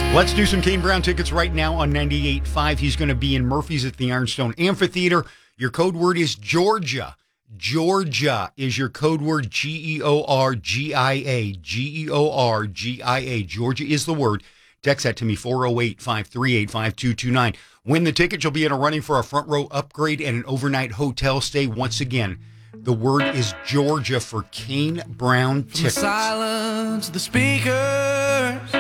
Let's do some Kane Brown tickets right now on 98.5. He's going to be in Murphy's at the Ironstone Amphitheater. Your code word is Georgia. Georgia is your code word, Georgia. Georgia. Georgia is the word. Text that to me, 408-538-5229. Win the ticket. You'll be in a running for a front row upgrade and an overnight hotel stay. Once again, the word is Georgia for Kane Brown tickets. From the silence of the speakers